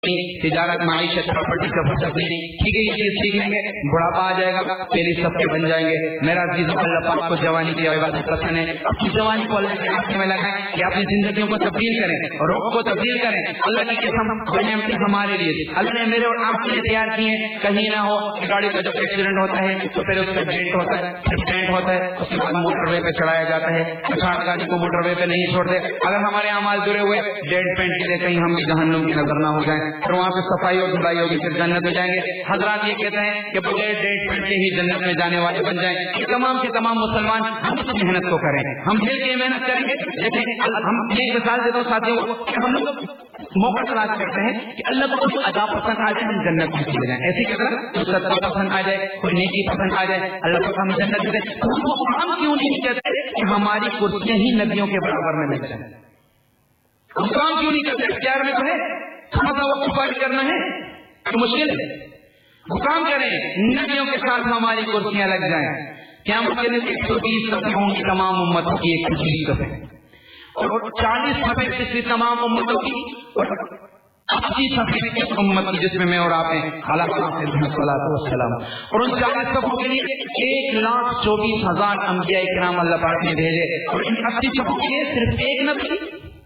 تجارت معیشت پراپرٹی کا فرصت نہیں، ٹھیک ہے یہ چیز سیکھ لیں گے، بڑھاپا آ جائے گا پہلے سب کے بن جائیں گے۔ میرا عزیز اللہ پاک کو جوانی کی عبادت پسند ہے، اپنی جوانی کو اللہ کے راستے میں لگائیں کہ اپنی زندگیوں کو تبدیل کریں اور روح کو تبدیل کریں۔ اللہ کی قسم نعمتیں ہمارے لیے اللہ نے میرے اور آپ کے لیے تیار کی ہیں، کہیں نہ ہو گاڑی کا جب ایکسیڈنٹ ہوتا ہے تو پھر اس کا ڈینٹ ہوتا ہے، پھر ڈینٹ ہوتا ہے، اس کے بعد موٹر وے پہ چڑھایا جاتا ہے، گاڑی کو موٹر وے پہ نہیں چھوڑتے۔ اگر ہمارے اعمال جڑے ہوئے ڈینٹ پینٹ کے لیے کہیں ہم بھی جہنم کی نظر نہ ہو جائیں، پھر وہاں پہ صفائی اور دھلائی ہوگی، پھر جنت میں جائیں گے۔ حضرات یہ کہتے ہیں کہ بغیر ڈینٹ پینٹ کے ہی جنت میں جانے والے بن جائیں۔ یہ تمام کے تمام مسلمان ہم اس محنت کو کریں، ہم دل کی محنت کریں گے۔ لیکن ہم ایک مثال دیتا ہوں ساتھیوں کہ ہم لوگ موقع تلاش کرتے ہیں کہ اللہ کو کوئی ادا پسند آ جائے ہم جنت میں چلے جائیں، ایسی کہتے ہیں کوئی صدقہ پسند آ جائے، کوئی نیکی پسند آ جائے، اللہ کو ہم جنت میں دیں۔ ہم کیوں نہیں کہتے کہ ہماری کرسیاں ہی نبیوں کے برابر میں لگ جائیں؟ ہم کام کیوں نہیں کرتے؟ اختیار میں تو ہے، تھوڑا وقت فائد کرنا ہے تو مشکل ہے، وہ کام کریں نبیوں کے ساتھ ہماری کرسیاں لگ جائیں۔ کیا ممکن ہے 120 صفحوں کی تمام امتوں کی 120 صفحے اور 40 صفحے پچھلی تمام امتوں کی اور 80 صفحے کی امت کی جس میں میں اور آپ ہیں السلام، اور ان 40 صفحوں کے لیے 1,24,000 انبیاء کرام اللہ پاک نے بھیجے، اور ان 80 صفحوں کے لیے صرف ایک نبی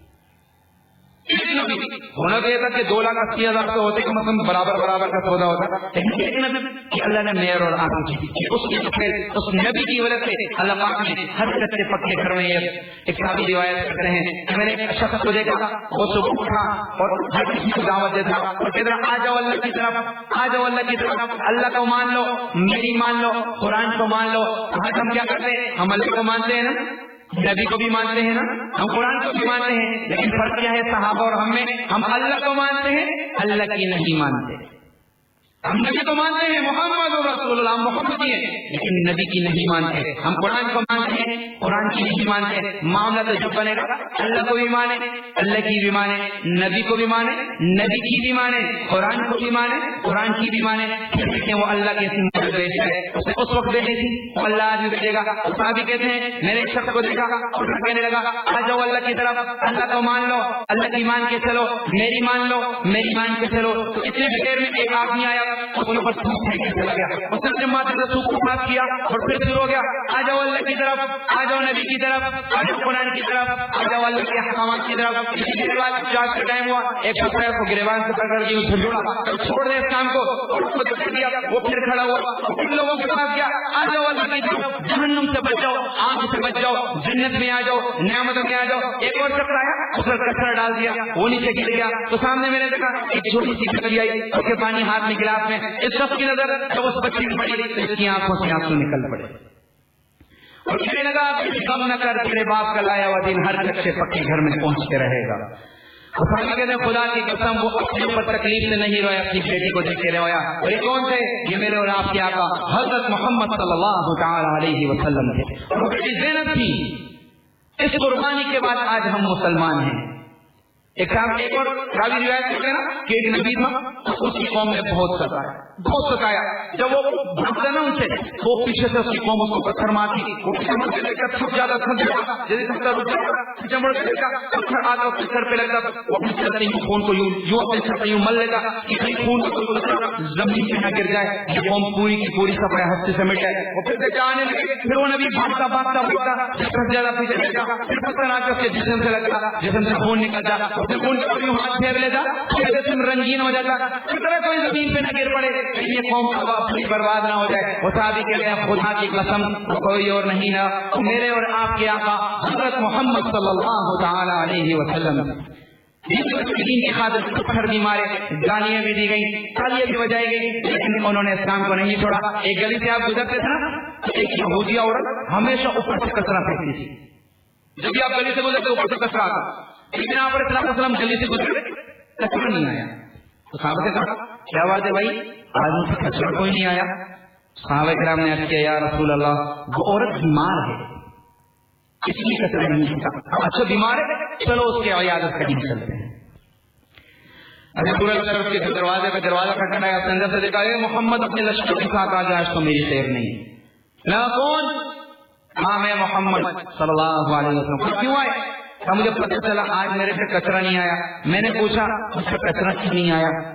ہونا چاہیے تھا کہ 2,80,000 تو ہوتے کم از کم برابر کا سودا ہوتا، لیکن ایک نبی کہ اللہ نے میئر اور آپ اس نبی کی وجہ سے اللہ پاک نے ہر کچے پکے گھر میں ایک صحابی روایت کرتے ہیں کہ میں نے ایک شخص کو دیکھا، وہ صبح اٹھا اور ہر کسی کو دعوت دیتا اور کہتا آ جاؤ اللہ کی طرف، آ جاؤ اللہ کی طرف، اللہ کو مان لو، میری مان لو، قرآن کو مان لو۔ آج ہم کیا کرتے ہیں؟ ہم اللہ کو مانتے ہیں نا، نبی کو بھی مانتے ہیں نا، ہم قرآن کو بھی مانتے ہیں، لیکن فرق کیا ہے صحابہ اور ہم میں؟ ہم اللہ کو مانتے ہیں، اللہ کی نہیں مانتے۔ ہم نبی کو مانتے ہیں محمد رسول اللہ، محمد کی ہے، لیکن نبی کی نہیں مانتے۔ ہم قرآن کو مانتے ہیں، قرآن کی نہیں مانتے۔ معاملہ تو جب بنے گا اللہ کو بھی مانے، اللہ کی بھی مانے، نبی کو بھی مانے، نبی کی بھی مانے، قرآن کو بھی مانے، قرآن کی بھی مانے، پھر دیکھیں وہ اللہ کے سمجھ بھیج ہے، اسے اس وقت بھیجی تھی وہ اللہ آج بھی بھیجے گا۔ صحابی کہتے ہیں میں نے ایک شخص کو دیکھا اور کہنے لگا آ جاؤ اللہ کی طرف، اللہ کو مان لو، اللہ کی مان کے چلو، میری مان لو، میری مان کے چلو۔ تو اتنے دیر میں ایک آدمی آیا، اس نے بس چلا گیا، اس نے اپنے ماتھے سے سوکھ کو صاف کیا اور پھر شروع ہو گیا آ جاؤ اللہ کی طرف، آ جاؤ نبی کی طرف، آ جاؤ قرآن کی طرف، آ جاؤ اللہ کے احکامات کی طرف۔ اس کے بعد چار کا ٹائم ہوا، ایک پکڑا کو گریبان سے پکڑ کے اسے جوڑا، چھوڑ دے اس کام کو، اور اس کو دکھ دیا، وہ پھر کھڑا ہوا، ان لوگوں کے پاس گیا آ جاؤ اللہ کی طرف، جہنم سے بچ جاؤ، آنکھ سے بچ جاؤ، جنت میں آ جاؤ، نعمتوں میں آ جاؤ۔ ایک اور شخص آیا، اس نے کچرا ڈال دیا، وہ نیچے گر گیا، تو سامنے میں نے دیکھا ایک چھوٹی سی کٹوری آئی، اس کے پانی ہاتھ میں گلاس میں، اس شخص کی نظر جب اس بچی کی پڑی تو اس کی آنکھوں سے آنسو نکل پڑے اور کہنے لگا غم نہ کر، تیرے باپ کا لایا ہوا دن ہر کچے پکے گھر میں پہنچتے رہے گا۔ کہتے ہیں خدا کی قسم وہ اپنے اوپر تکلیف سے نہیں رویا، اپنی بیٹی کو دیکھ کے رویا۔ اور یہ کون تھے؟ یہ میرے اور آپ کے آقا حضرت محمد صلی اللہ تعالی علیہ وسلم تھے، اور وہ بیٹی زینب تھی۔ اس قربانی کے بعد آج ہم مسلمان ہیں۔ ایک اور راوی روایت کرتے ہیں نا کہ ایک نبی تھا، اس کی قوم نے بہت ستایا، جب وہ بھاگتا نا ان سے وہ پیچھے سے اس کی قوم اس کو پتھر مارتی، وہ پیچھے مڑ کے دیکھا تھک جاتا، جیسے پیچھے مڑ کے دیکھا پتھر آتا اس کے سر پہ لگتا، وہ اپنے سر سے خون کو یوں اپنے سر سے یوں مل لیتا کہ کہیں خون زمین پہ نہ گر جائے، یہ قوم پوری کی پوری سب ہستے سے مٹ جائے۔ وہ پھر دیکھا آنے لگے، پھر وہ نبی بھاگتا زیادہ پیچھے دیکھا، پھر پتھر آ کے اس کے جسم سے لگتا، جسم سے خون نکل جاتا، خون کا ہاتھ پھیر لیتا، جسم رنگین ہو جاتا، اس طرح کوئی زمین پہ نہ گر پڑے، یہ قوم برباد نہ ہو جائے۔ وہ صحابی کہتے ہیں خدا کی قسم کوئی اور نہیں نا، میرے اور آپ کے آقا حضرت محمد صلی اللہ تعالی علیہ وسلم دین کی خاطر پتھر بھی مارے، گالیاں بھی دی گئی، تالیاں بھی بجائی گئی، لیکن انہوں نے اسلام کو نہیں چھوڑا۔ ایک گلی سے آپ گزرتے تھے نا، ایک یہودیہ عورت ہمیشہ اوپر سے کچرا پھینکتی تھی، جب بھی آپ گلی سے گزرتے اوپر سے کچرا آتا، لیکن آپ علیہ السلام گلی سے گزرے کچرا نہیں آیا۔ تو صحابہ نے کہا کیا بات ہے بھائی، آج مجھ سے کچرا کوئی نہیں آیا؟ صحابہ کرام نے عرض کیا یا رسول اللہ وہ عورت بیمار ہے، اس لیے کچرا نہیں تھا۔ اچھا بیمار ہے، چلو اس کی عیادت کرنے چلتے ہیں۔ ابھی پورا طرف کے دروازے پہ دروازہ کھٹکھٹایا، اس نے اندر سے دیکھا اے محمد اپنے لشکر کے ساتھ آ جا، آج تو میری خیر نہیں۔ میں کون؟ ہاں میں محمد صلی اللہ علیہ وسلم۔ کیوں آئے؟ مجھے پتہ چلا آج میرے پہ کچرا نہیں آیا. میں نے پوچھا اس پہ کچرا کیوں نہیں آیا؟